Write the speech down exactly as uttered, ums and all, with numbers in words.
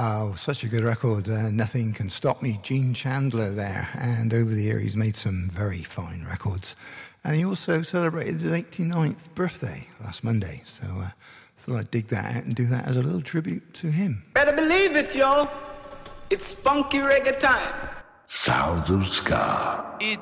Oh, such a good record. Uh, Nothing Can Stop Me, Gene Chandler there. And over the year, he's made some very fine records. And he also celebrated his eighty-ninth birthday last Monday. So I uh, thought I'd dig that out and do that as a little tribute to him. Better believe it, y'all. It's funky reggae time. Sounds of Ska. It